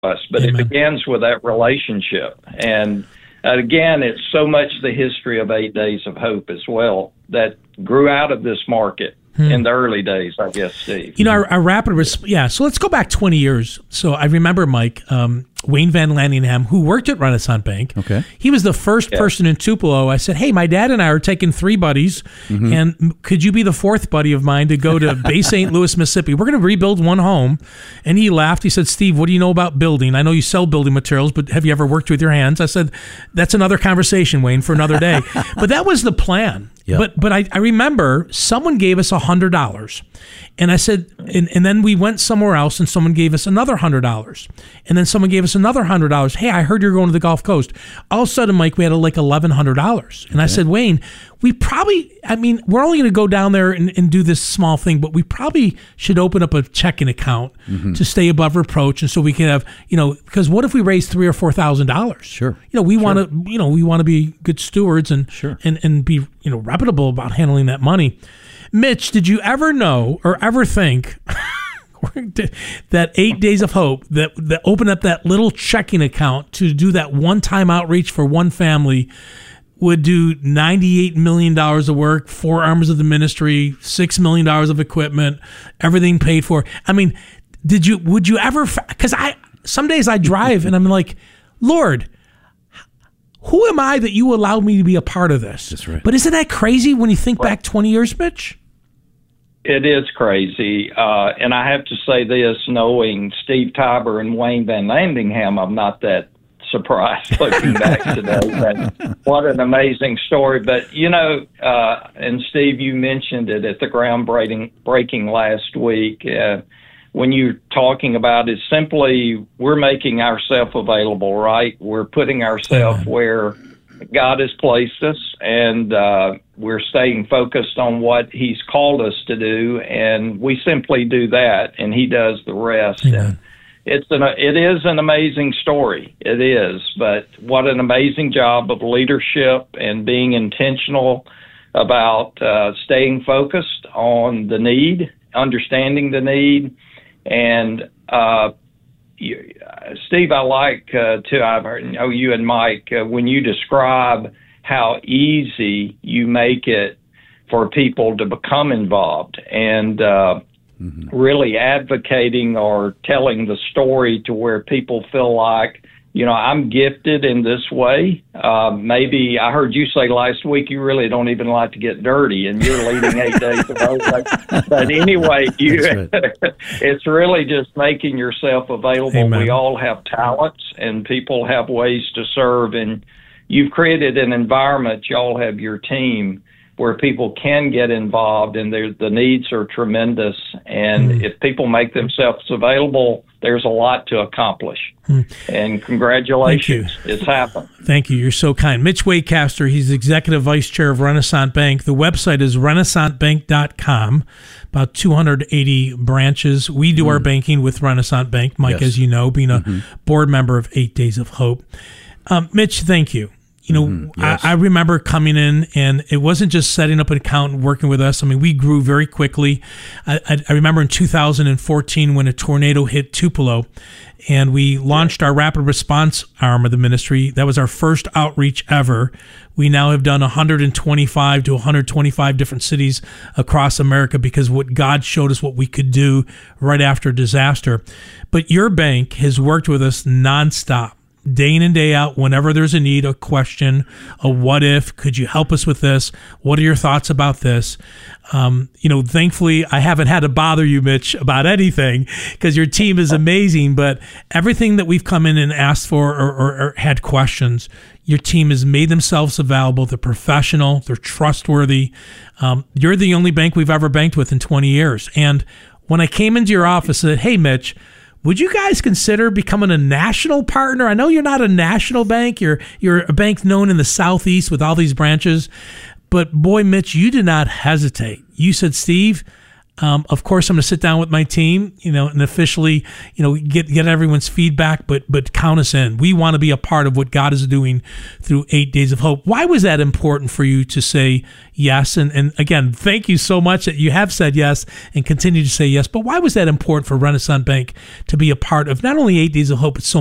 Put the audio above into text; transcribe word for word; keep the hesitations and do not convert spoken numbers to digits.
us. But Amen. It begins with that relationship. And uh, again, it's so much the history of Eight Days of Hope as well that grew out of this market. Hmm. In the early days, I guess, Steve. You know, our, our rapid response, yeah, so let's go back twenty years. So I remember, Mike, um, Wayne Van Landingham, who worked at Renaissance Bank. Okay. He was the first yeah. person in Tupelo. I said, hey, my dad and I are taking three buddies, mm-hmm. and could you be the fourth buddy of mine to go to Bay Saint Louis, Mississippi? We're going to rebuild one home. And he laughed. He said, Steve, what do you know about building? I know you sell building materials, but have you ever worked with your hands? I said, that's another conversation, Wayne, for another day. But that was the plan. Yep. But but I, I remember someone gave us one hundred dollars. And I said, and, and then we went somewhere else and someone gave us another one hundred dollars. And then someone gave us another one hundred dollars. Hey, I heard you're going to the Gulf Coast. All of a sudden, Mike, we had like eleven hundred dollars. And okay. I said, Wayne, we probably, I mean, we're only going to go down there and, and do this small thing, but we probably should open up a checking account mm-hmm. to stay above reproach. And so we can have, you know, because what if we raise three or four thousand dollars? Sure. You know, we sure. want to, you know, we want to be good stewards and, sure. and, and be, you know, reputable about handling that money. Mitch, did you ever know or ever think that Eight Days of Hope, that, that open up that little checking account to do that one-time outreach for one family would do ninety-eight million dollars of work, four arms of the ministry, six million dollars of equipment, everything paid for? I mean, did you, would you ever, because I, some days I drive and I'm like, Lord, who am I that you allowed me to be a part of this? That's right. But isn't that crazy when you think well, back twenty years, Mitch? It is crazy. Uh, and I have to say this, knowing Steve Tiber and Wayne Van Landingham, I'm not that surprised looking back today. But what an amazing story. But, you know, uh, and Steve, you mentioned it at the groundbreaking breaking last week. Uh, when you're talking about it, simply we're making ourselves available, right? We're putting ourselves where God has placed us, and uh, we're staying focused on what He's called us to do, and we simply do that, and He does the rest. Yeah. And it's an it is an amazing story. It is, but what an amazing job of leadership and being intentional about uh, staying focused on the need, understanding the need. And uh, you, uh, Steve, I like uh, to I know you and Mike uh, when you describe how easy you make it for people to become involved and uh, mm-hmm. really advocating or telling the story to where people feel like, you know, I'm gifted in this way. Uh, maybe I heard you say last week you really don't even like to get dirty, and you're leading Eight Days of Hope. But, but anyway, you right. it's really just making yourself available. Amen. We all have talents, and people have ways to serve, and you've created an environment. Y'all have your team where people can get involved, and the needs are tremendous. And mm. if people make themselves available, there's a lot to accomplish. Hmm. And congratulations. It's happened. Thank you. You're so kind. Mitch Waycaster, he's Executive Vice Chair of Renaissance Bank. The website is renaissance bank dot com, about two hundred eighty branches. We do mm. our banking with Renaissance Bank, Mike, yes. as you know, being a mm-hmm. board member of Eight Days of Hope. Um, Mitch, thank you. You know, mm-hmm. yes. I, I remember coming in, and it wasn't just setting up an account and working with us. I mean, we grew very quickly. I, I, I remember in two thousand fourteen when a tornado hit Tupelo, and we launched our rapid response arm of the ministry. That was our first outreach ever. We now have done one hundred twenty-five to one hundred twenty-five different cities across America because what God showed us what we could do right after a disaster. But your bank has worked with us nonstop. Day in and day out, whenever there's a need, a question, a what if, could you help us with this? What are your thoughts about this? Um, you know, thankfully, I haven't had to bother you, Mitch, about anything because your team is amazing. But everything that we've come in and asked for or, or, or had questions, your team has made themselves available. They're professional. They're trustworthy. Um, you're the only bank we've ever banked with in twenty years. And when I came into your office, I said, hey, Mitch, would you guys consider becoming a national partner? I know you're not a national bank. You're you're a bank known in the Southeast with all these branches. But boy, Mitch, you did not hesitate. You said, Steve, Um, of course, I'm going to sit down with my team, you know, and officially, you know, get get everyone's feedback, but but count us in. We want to be a part of what God is doing through Eight Days of Hope. Why was that important for you to say yes? And and again, thank you so much that you have said yes and continue to say yes. But why was that important for Renaissance Bank to be a part of not only Eight Days of Hope, but so